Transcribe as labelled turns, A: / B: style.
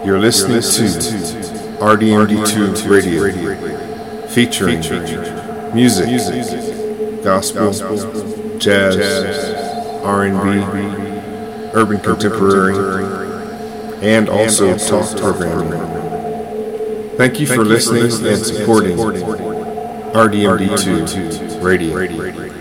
A: You're listening to RDMD2 Radio, featuring music, gospel, jazz, R&B, urban contemporary, and also talk programming. Thank you for listening and supporting RDMD2 Radio.